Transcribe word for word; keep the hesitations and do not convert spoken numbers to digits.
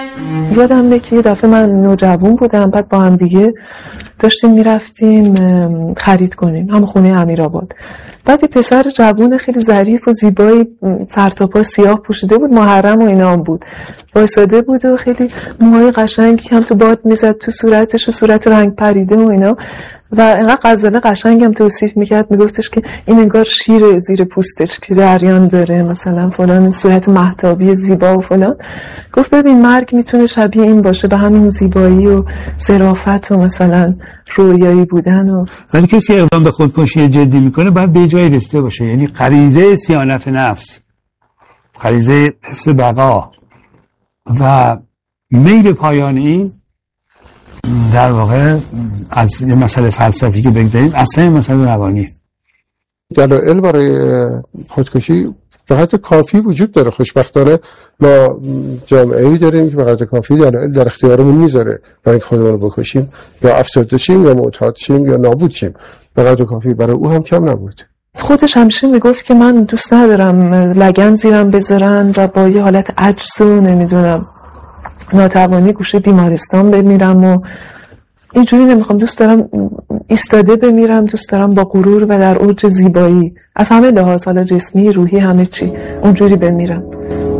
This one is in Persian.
یادم که یه دفعه من نوجوان بودم، بعد با هم دیگه داشتیم میرفتیم خرید کنیم، هم خونه امیرآباد. بعد یه پسر جوون خیلی ظریف و زیبایی سر تا پا سیاه پوشیده بود، محرم و اینا هم بود، وایساده بود و خیلی موهای قشنگی هم تو باد میزد تو صورتش و صورت رنگ پریده و اینا، و اینقدر غزاله قشنگ هم توصیف میکرد، میگفتش که این انگار شیر زیر پوستش که جریان داره، مثلا فلان، صورت مهتابی زیبا و فلان. گفت ببین مرگ میتونه شبیه این باشه، به همین زیبایی و ظرافت و مثلا رویایی بودن. و ولی کسی اقدام به خودکشی جدی میکنه باید به جایی رسیده باشه، یعنی غریزه صیانت نفس، غریزه حفظ بقا و میل پایان این در واقع از یه مسئله فلسفی که بگذاریم اصلا این مسئله روانی. دلایل برای خودکشی به قدر کافی وجود داره. خوشبختانه ما جامعه‌ای داریم که به قدر کافی دلایل در اختیارمون میذاره برای اینکه خودمون رو بکشیم، یا افسرده شیم یا معتاد شیم یا نابود شیم. به قدر کافی برای او هم کم نبود. خودش همیشه میگفت که من دوست ندارم لگن زیرم بذارن و با یه حالت عجز و نمیدونم ناتوانی گوشه بیمارستان بمیرم و اینجوری نمیخوام، دوست دارم ایستاده بمیرم، دوست دارم با غرور و در اوج زیبایی از همه لحاظ، حالا جسمی، روحی، همه چی اونجوری بمیرم.